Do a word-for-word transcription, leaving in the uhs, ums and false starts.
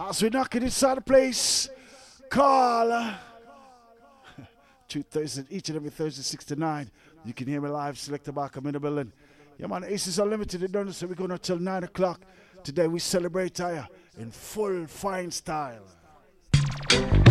As we knock it inside the place, call. Two Thursdays, each and every Thursday, six to nine. You can hear me live, Selector Barkham in the building. Yeah, man, Aces Unlimited, it done, so we're going until nine o'clock. Today we celebrate Aya in full fine style.